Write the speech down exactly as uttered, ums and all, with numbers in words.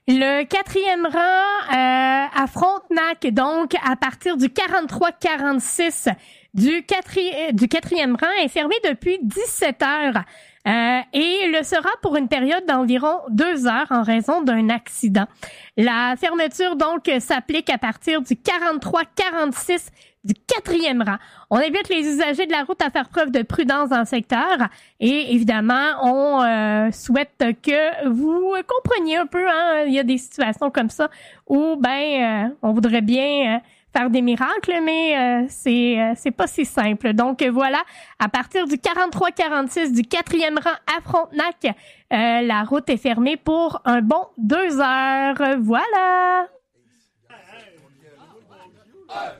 Le quatrième rang euh, à Frontenac, donc à partir du quarante-trois quarante-six du, quatri- du quatrième rang, est fermé depuis dix-sept heures euh, et le sera pour une période d'environ deux heures en raison d'un accident. La fermeture donc s'applique à partir du quarante-trois quarante-six du quatrième rang. On invite les usagers de la route à faire preuve de prudence dans le secteur et évidemment, on euh, souhaite que vous compreniez un peu, hein, il y a des situations comme ça où ben euh, on voudrait bien euh, faire des miracles, mais euh, c'est euh, c'est pas si simple. Donc voilà, à partir du quarante-trois quarante-six du quatrième rang à Frontenac, euh, la route est fermée pour un bon deux heures. Voilà.